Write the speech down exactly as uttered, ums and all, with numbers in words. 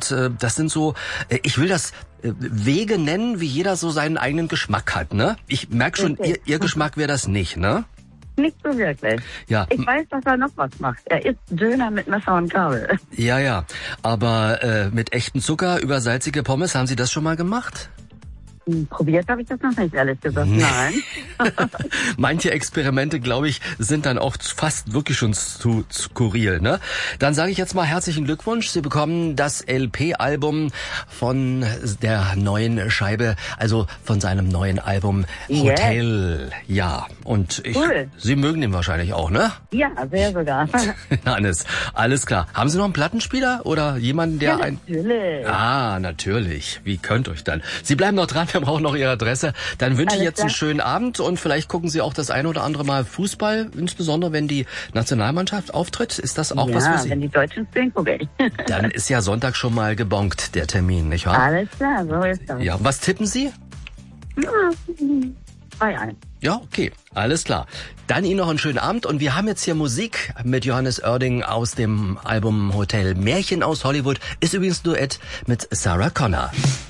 und äh, das sind so, äh, ich will das äh, Wege nennen, wie jeder so seinen eigenen Geschmack hat, ne? Ich merke schon, Okay. ihr, ihr Geschmack wäre das nicht, ne? Nicht so wirklich. Ja, Ich weiß, dass er noch was macht. Er isst Döner mit Messer und Gabel. ja, ja. Aber äh, mit echtem Zucker über salzige Pommes, haben Sie das schon mal gemacht? Hm, Probiert habe ich das noch nicht, ehrlich gesagt. Nein. Manche Experimente, glaube ich, sind dann auch fast wirklich schon zu skurril, ne? Dann sage ich jetzt mal herzlichen Glückwunsch. Sie bekommen das L P-Album von der neuen Scheibe, also von seinem neuen Album Hotel. Ja, und ich, Cool. Sie mögen den wahrscheinlich auch, ne? Ja, sehr sogar. Alles, alles klar. Haben Sie noch einen Plattenspieler oder jemanden, der Ja, ein... natürlich. Ah, natürlich. Wie könnt euch dann? Sie bleiben noch dran, wir brauchen noch Ihre Adresse. Dann wünsche ich Alles jetzt einen klar. schönen Abend und vielleicht gucken Sie auch das eine oder andere Mal Fußball, insbesondere wenn die Nationalmannschaft auftritt. Ist das auch ja, was für Sie? wenn die Deutschen spielen, gucke ich. Dann ist ja Sonntag schon mal gebongt, der Termin, nicht wahr? Alles klar, so ist das. Ja, was tippen Sie? zwei eins. Ja, okay, alles klar. Dann Ihnen noch einen schönen Abend und wir haben jetzt hier Musik mit Johannes Oerding aus dem Album Hotel. Märchen aus Hollywood ist übrigens ein Duett mit Sarah Connor.